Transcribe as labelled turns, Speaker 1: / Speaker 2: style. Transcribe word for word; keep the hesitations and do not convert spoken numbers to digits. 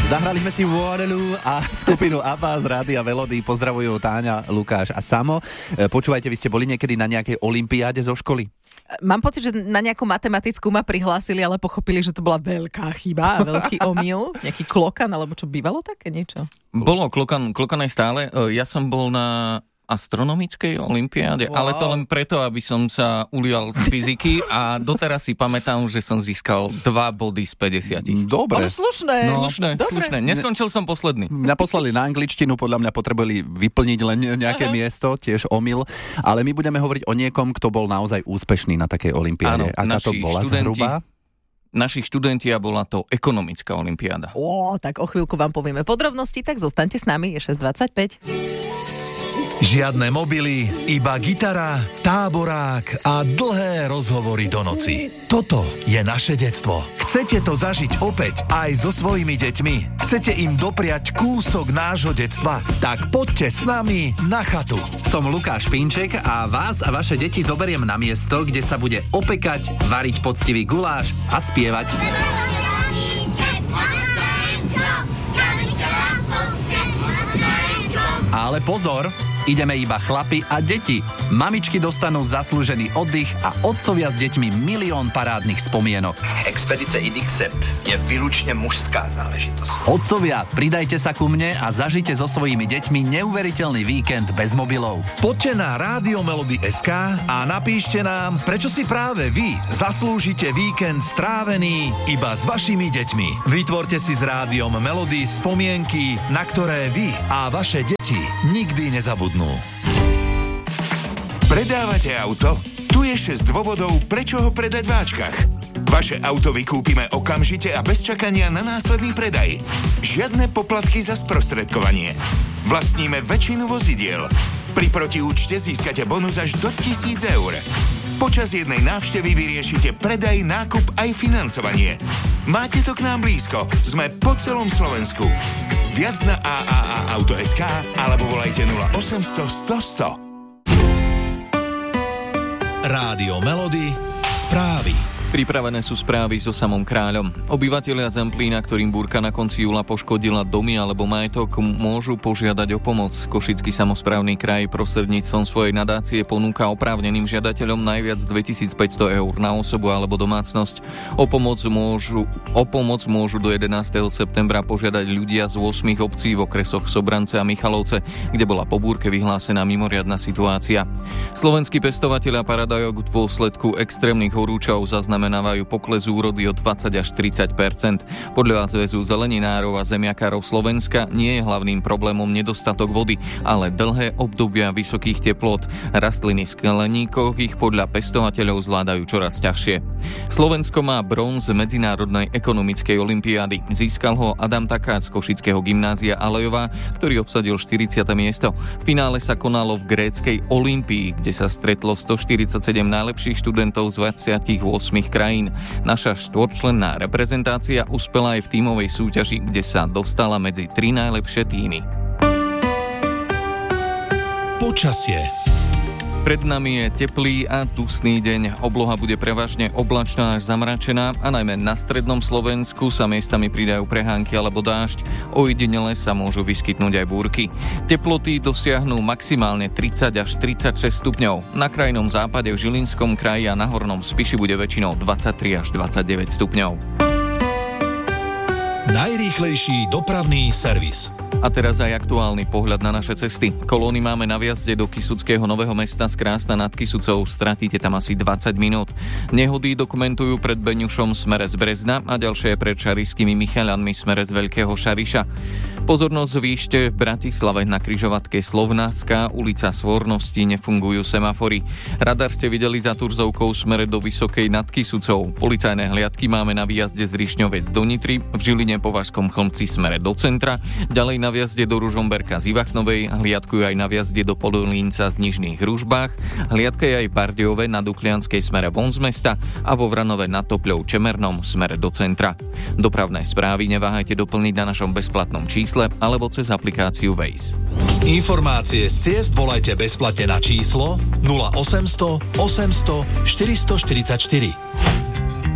Speaker 1: Zahrali sme si Waterloo a skupinu ABBA z Rádia Melody. Pozdravujú Táňa, Lukáš a Samo. Počúvajte, vy ste boli niekedy na nejakej olympiáde zo školy?
Speaker 2: Mám pocit, že na nejakú matematickú ma prihlásili, ale pochopili, že to bola veľká chyba a veľký omyl. Nejaký klokan, alebo čo bývalo také niečo?
Speaker 3: Bolo, klokan, klokan aj stále. Ja som bol na astronomickej olympiáde, wow. Ale to len preto, aby som sa ulial z fyziky a doteraz si pamätám, že som získal dva body z päťdesiat.
Speaker 1: Dobre.
Speaker 2: Ale slušné.
Speaker 3: No, slušné,
Speaker 2: Dobre.
Speaker 3: slušné. Neskončil som posledný.
Speaker 1: Mňa poslali na angličtinu, podľa mňa potrebovali vyplniť len nejaké uh-huh. miesto, tiež omyl, ale my budeme hovoriť o niekom, kto bol naozaj úspešný na takej olympiáde. Aká to bola zhruba?
Speaker 3: Naši študenti a bola to ekonomická olympiáda.
Speaker 2: Ó, tak o chvíľku vám povieme podrobnosti, tak zostaňte s nami, je šesť dvadsaťpäť.
Speaker 4: Žiadne mobily, iba gitara, táborák a dlhé rozhovory do noci. Toto je naše detstvo. Chcete to zažiť opäť aj so svojimi deťmi? Chcete im dopriať kúsok nášho detstva? Tak poďte s nami na chatu.
Speaker 5: Som Lukáš Pinček a vás a vaše deti zoberiem na miesto, kde sa bude opekať, variť poctivý guláš a spievať. Ale pozor, ideme iba chlapi a deti. Mamičky dostanú zaslúžený oddych a otcovia s deťmi milión parádnych spomienok.
Speaker 6: Expedice Idixep je výlučne mužská záležitosť.
Speaker 5: Otcovia, pridajte sa ku mne a zažite so svojimi deťmi neuveriteľný víkend bez mobilov.
Speaker 4: Poďte na Rádio Melody bodka es ká a napíšte nám, prečo si práve vy zaslúžite víkend strávený iba s vašimi deťmi. Vytvorte si s Rádiom Melody spomienky, na ktoré vy a vaše deti nikdy nezabudnú.
Speaker 7: Predávate auto? Tu je šesť dôvodov, prečo ho predať v Ačkach. Vaše auto vykúpime okamžite a bez čakania na následný predaj. Žiadne poplatky za sprostredkovanie. Vlastníme väčšinu vozidiel. Pri protiúčte získate bonus až do tisíc eur. Počas jednej návštevy vyriešite predaj, nákup aj financovanie. Máte to k nám blízko. Sme po celom Slovensku. Viac na á á á auto bodka es ká alebo volajte nula osemsto sto sto.
Speaker 4: Rádio Melody, správy.
Speaker 3: Pripravené sú správy so Samom Kráľom. Obyvatelia Zemplína, ktorým búrka na konci júla poškodila domy alebo majetok, môžu požiadať o pomoc. Košický samosprávny kraj prostredníctvom svojej nadácie ponúka oprávneným žiadateľom najviac dvetisícpäťsto eur na osobu alebo domácnosť. O pomoc môžu, o pomoc môžu do jedenásteho septembra požiadať ľudia z ôsmich obcí v okresoch Sobrance a Michalovce, kde bola po búrke vyhlásená mimoriadna situácia. Slovenskí pestovatelia paradajok v dôsledku extrémnych horúčav zaznamenávajú pokles úrody o dvadsať až tridsať percent. Podľa Zväzu zeleninárov a zemiakárov Slovenska nie je hlavným problémom nedostatok vody, ale dlhé obdobia vysokých teplôt. Rastliny v skleníkoch ich podľa pestovateľov zvládajú čoraz ťažšie. Slovensko má bronz Medzinárodnej ekonomickej olympiády. Získal ho Adam Takáč z Košického gymnázia Alejová, ktorý obsadil štyridsiate miesto. V finále sa konalo v gréckej Olympii, kde sa stretlo stoštyridsaťsedem najlepších študentov z dvadsiatich ôsmich krajín. Naša štvorčlenná reprezentácia uspela aj v tímovej súťaži, kde sa dostala medzi tri najlepšie tímy.
Speaker 4: Počasie.
Speaker 3: Pred nami je teplý a dusný deň. Obloha bude prevažne oblačná až zamračená a najmä na strednom Slovensku sa miestami pridajú prehánky alebo dážď. Ojedinele sa môžu vyskytnúť aj búrky. Teploty dosiahnu maximálne tridsať až tridsaťšesť stupňov. Na krajnom západe v Žilinskom kraji a na Hornom Spiši bude väčšinou dvadsaťtri až dvadsaťdeväť stupňov.
Speaker 4: Najrýchlejší dopravný servis.
Speaker 3: A teraz aj aktuálny pohľad na naše cesty. Kolóny máme na vjazde do Kysuckého Nového Mesta z Krásna nad Kysucou. Stratíte tam asi dvadsať minút. Nehody dokumentujú pred Beňušom smere z Brezna a ďalšie pred Šarišskými Michaľanmi smere z Veľkého Šariša. Pozornosť zvýšte v Bratislave na križovatke Slovnáská, ulica Svornosti, nefungujú semafory. Radar ste videli za Turzovkou smere do Vysokej nad Kysucou. Policajné hliadky máme na výjazde z Rišňovec do Nitry, v Žiline Považskom Chlmci smere do centra, ďalej na vjazde do Ružomberka z Ivachnovej, hliadkujú aj na vjazde do Podolínca z Nižných Hružbách, hliadka je aj Bardejove na Duklianskej smere von z mesta a vo Vranove nad Topľou Čemernom smere do centra. Dopravné správy neváhajte doplniť na našom bezplatnom čísle alebo cez aplikáciu Waze.
Speaker 4: Informácie z ciest volajte bezplatne na číslo nula osemsto osemsto štyristoštyridsaťštyri.